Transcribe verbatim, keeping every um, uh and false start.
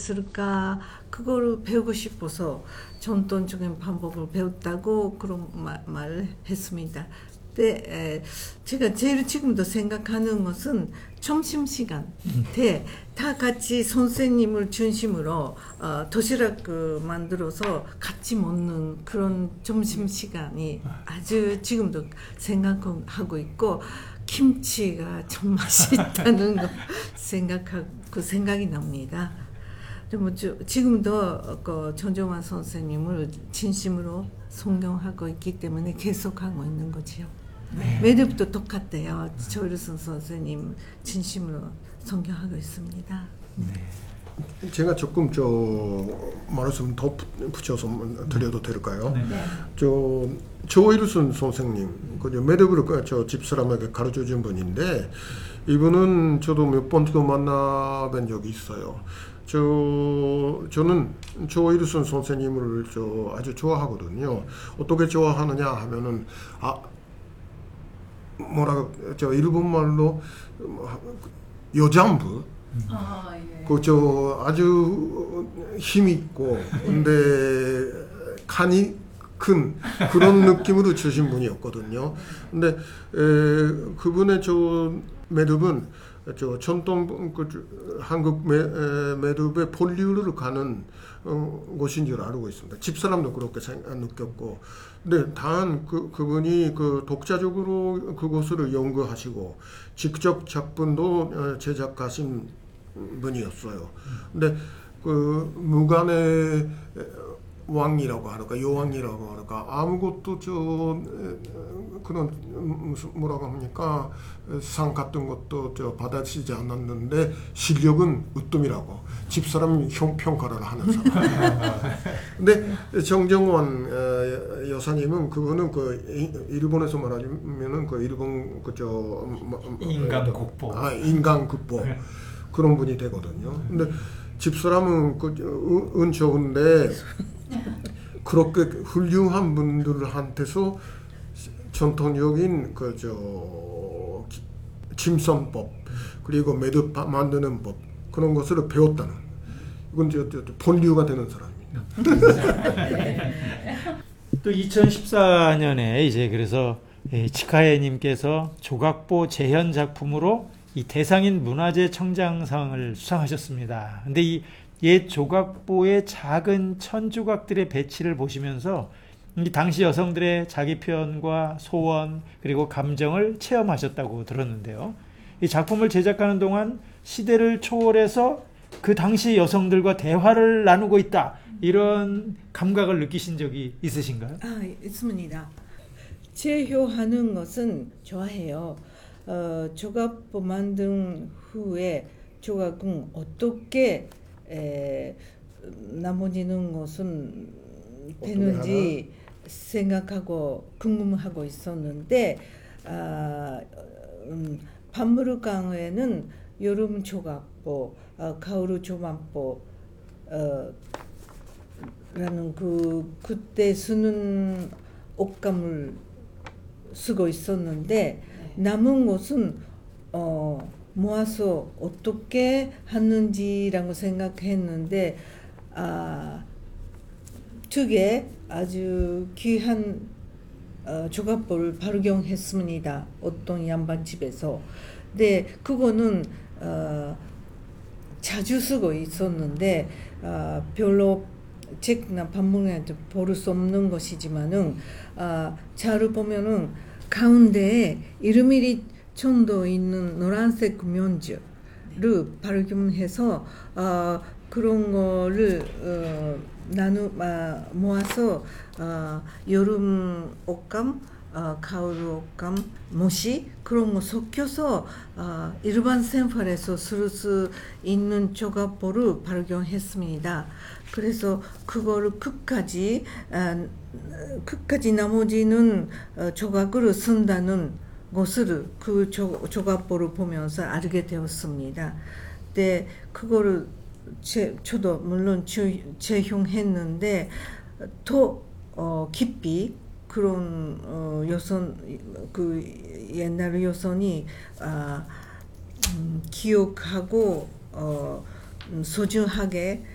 있을까 그거를 배우고 싶어서 전통적인 방법을 배웠다고 그런 말, 말을 했습니다. 근데 에, 제가 제일 지금도 생각하는 것은 점심시간 때 다 같이 선생님을 중심으로 어, 도시락 그 만들어서 같이 먹는 그런 점심시간이 아주 지금도 생각하고 있고 김치가 참 맛있다는 거 생각하고 그 생각이 납니다. 뭐 지금도 그 전정환 선생님을 진심으로 존경하고 있기 때문에 계속하고 있는 거지요. 네. 매듭도 똑같대요. 조일순 선생님 진심으로 존경하고 있습니다. 네. 제가 조금 저 말씀 더 붙여서 드려도 될까요? 네. 저 조일순 선생님, 그 매듭을 저 집사람에게 가르쳐 준 분인데 이분은 저도 몇 번 더 만나뵌 적이 있어요. 저 저는 조일순 선생님을 저 아주 좋아하거든요. 어떻게 좋아하느냐 하면은 아 뭐라 저 일본 말로 여장부 아, 예. 그 저 아주 힘 있고 근데 간이 큰 그런 느낌으로 주신 분이었거든요. 근데 에, 그분의 저 매듭은 저 전통 그 한국 매, 에, 매듭의 본류를 가는 어, 곳인 줄 알고 있습니다. 집사람도 그렇게 생각, 느꼈고, 근데 단 그 그분이 그 독자적으로 그것을 연구하시고 직접 작품도 제작하신 분이었어요. 근데 그 무간의 왕이라고 할까 여왕이라고 할까 아무것도 저 그런 무슨 뭐라고 합니까 상 같은 것도 저 받아치지 않았는데 실력은 으뜸이라고 집사람 형 평가를 하는 사람. 근데 정정원 여사님은 그거는 그 일본에서 말하면은 그 일본 그저 인간국보 아 인간국보 그런 분이 되거든요. 근데 집사람은 그 은 좋은데 그렇게 훌륭한 분들한테서 전통적인 그 저 침선법 그리고 매듭 만드는 법 그런 것을 배웠다는 이건 저, 저 본류가 되는 사람입니다. 또 이천십사 년에 이제 그래서 치카에님께서 조각보 재현 작품으로 이 대상인 문화재 청장상을 수상하셨습니다. 근데 이 옛 조각보의 작은 천조각들의 배치를 보시면서 이 당시 여성들의 자기 표현과 소원 그리고 감정을 체험하셨다고 들었는데요. 이 작품을 제작하는 동안 시대를 초월해서 그 당시 여성들과 대화를 나누고 있다 이런 감각을 느끼신 적이 있으신가요? 아, 있습니다. 재효하는 것은 좋아해요. 어, 조각보 만든 후에 조각은 어떻게 에, 나머지는 것은 되는지 생각하고 궁금하고 있었는데 아, 음, 박물관에는 여름 조각보, 어, 가을 조각보 어, 라는 그 그때 쓰는 옷감을 쓰고 있었는데 남은 것은 어, 모아서 어떻게 하는지라고 생각했는데 아, 특에 아주 귀한 어, 조각보를 발견했습니다. 어떤 양반집에서. 근데 그거는 어, 자주 쓰고 있었는데 어, 별로 책이나 박물관에서 볼 수 없는 것이지만은 어, 잘 보면은 가운데에 이름이 정도 있는 노란색 면주를 발견해서 어, 그런 거를 어, 나누 아, 모아서 어, 여름 옷감, 어, 가을 옷감, 모시 그런 거 섞여서 어, 일반 생활에서 쓸 수 있는 조각보를 발견했습니다. 그래서 그거를 끝까지 아, 끝까지 나머지는 어, 조각으로 쓴다는 것을 그 조, 조각보를 보면서 알게 되었습니다. 근데 그거를 제, 저도 물론 재용했는데 더 어, 깊이 그런 어, 여선 그 옛날 여선이 아, 음, 기억하고 어, 음, 소중하게